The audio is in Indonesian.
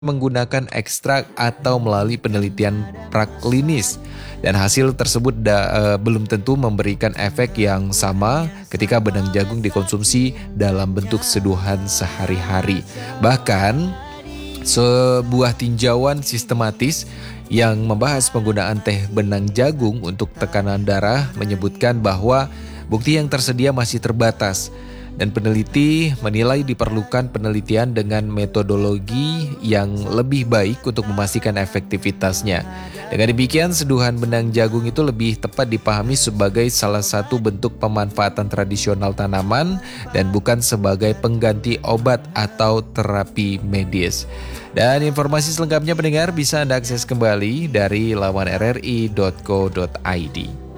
menggunakan ekstrak atau melalui penelitian praklinis. Dan hasil tersebut belum tentu memberikan efek yang sama ketika benang jagung dikonsumsi dalam bentuk seduhan sehari-hari. Bahkan, sebuah tinjauan sistematis yang membahas penggunaan teh benang jagung untuk tekanan darah menyebutkan bahwa bukti yang tersedia masih terbatas. Dan peneliti menilai diperlukan penelitian dengan metodologi yang lebih baik untuk memastikan efektivitasnya. Dengan demikian, seduhan benang jagung itu lebih tepat dipahami sebagai salah satu bentuk pemanfaatan tradisional tanaman dan bukan sebagai pengganti obat atau terapi medis. Dan informasi selengkapnya pendengar bisa Anda akses kembali dari laman rri.co.id.